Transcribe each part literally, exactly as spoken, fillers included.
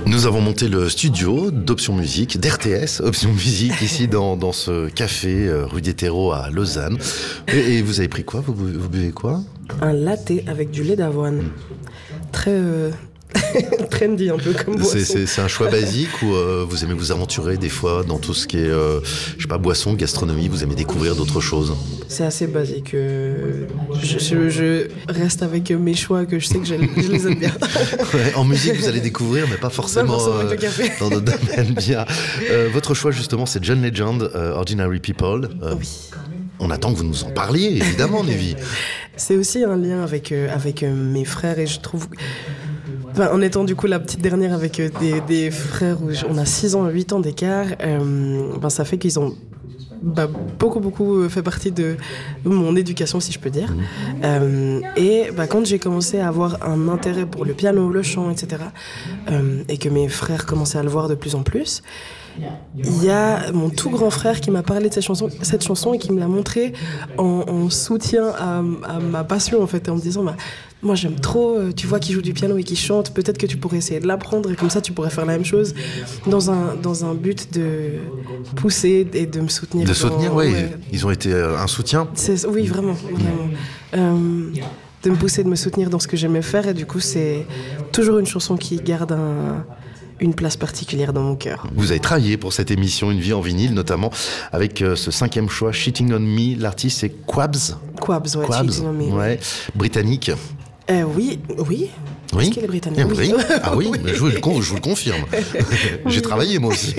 Nous avons monté le studio d'Option Musique, d'R T S Option Musique, ici dans, dans ce café euh, rue des Terreaux à Lausanne. Et, et vous avez pris quoi vous, vous buvez quoi? Un latte avec du lait d'avoine. Mmh. Très... Euh... trendy un peu comme boisson. C'est, c'est, c'est un choix basique ou euh, vous aimez vous aventurer des fois dans tout ce qui est, euh, je sais pas, boisson, gastronomie, vous aimez découvrir d'autres choses? C'est assez basique. Euh, je, je, je reste avec mes choix que je sais que je, je les aime bien. Ouais, en musique, vous allez découvrir, mais pas forcément, pas forcément euh, avec le café. Dans notre domaine bien. Euh, votre choix justement, c'est John Legend, euh, Ordinary People. Euh, oui. On attend que vous nous en parliez, évidemment, Névi. C'est aussi un lien avec, euh, avec euh, mes frères et je trouve... Enfin, en étant du coup la petite dernière avec euh, des, des frères où on a six ans, huit ans d'écart, euh, ben, ça fait qu'ils ont bah, beaucoup, beaucoup fait partie de mon éducation, si je peux dire. Mmh. Euh, et bah, quand j'ai commencé à avoir un intérêt pour le piano, le chant, et cetera, euh, et que mes frères commençaient à le voir de plus en plus, il y a mon tout grand frère qui m'a parlé de cette chanson, cette chanson et qui me l'a montrée en, en soutien à, à ma passion, en fait, en me disant bah, moi j'aime trop, tu vois, qu'il joue du piano et qu'il chante, peut-être que tu pourrais essayer de l'apprendre et comme ça tu pourrais faire la même chose dans un, dans un but de pousser et de me soutenir. De dans, soutenir, oui, ouais. Ils ont été un soutien. C'est, oui, vraiment, vraiment. Euh, de me pousser, de me soutenir dans ce que j'aimais faire et du coup c'est toujours une chanson qui garde un... une place particulière dans mon cœur. Vous avez travaillé pour cette émission Une vie en vinyle, notamment avec euh, ce cinquième choix, Cheating on Me. L'artiste, c'est Quabs. Quabs, ouais. Quabs, Cheating on Me. Ouais. Britannique. Euh, oui, oui. Oui. Est-ce qu'elle est britannique? Eh, oui. Ah oui, mais je, vous, je vous le confirme. J'ai travaillé moi aussi.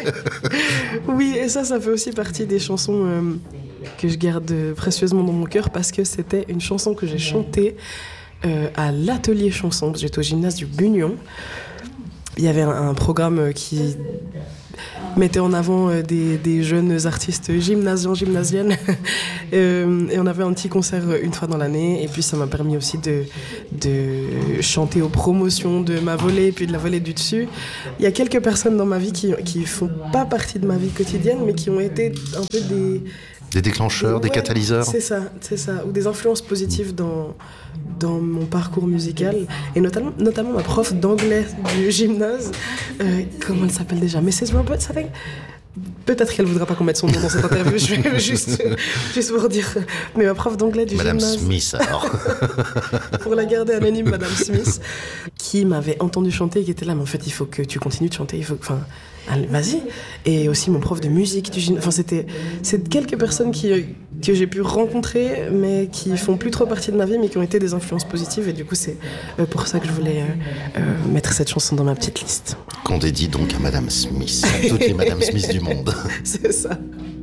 Oui, et ça, ça fait aussi partie des chansons euh, que je garde précieusement dans mon cœur parce que c'était une chanson que j'ai chantée euh, à l'atelier chanson. J'étais au gymnase du Bugnon. Il y avait un, un programme qui mettait en avant des, des jeunes artistes gymnasiens, gymnasiennes. euh, et on avait un petit concert une fois dans l'année. Et puis ça m'a permis aussi de, de chanter aux promotions de ma volée et puis de la volée du dessus. Il y a quelques personnes dans ma vie qui ne font pas partie de ma vie quotidienne, mais qui ont été un peu des... Des déclencheurs, des ouais, catalyseurs. C'est ça, c'est ça. Ou des influences positives dans, dans mon parcours musical. Et notamment, notamment ma prof d'anglais du gymnase. Euh, comment elle s'appelle déjà? missus Roberts, I think. Peut-être qu'elle ne voudra pas qu'on mette son nom dans cette interview, je vais juste, juste pour dire. Mais ma prof d'anglais du Madame gymnase... Madame Smith, alors. Pour la garder anonyme, Madame Smith, qui m'avait entendu chanter et qui était là. Mais en fait, il faut que tu continues de chanter. Il faut, enfin, allez, vas-y. Et aussi mon prof de musique du gymnase. Enfin, c'était, c'est quelques personnes qui, que j'ai pu rencontrer, mais qui font plus trop partie de ma vie, mais qui ont été des influences positives. Et du coup, c'est pour ça que je voulais euh, euh, mettre cette chanson dans ma petite liste. Qu'on dédie donc à Madame Smith, à toutes les Madame Smith du monde. C'est ça.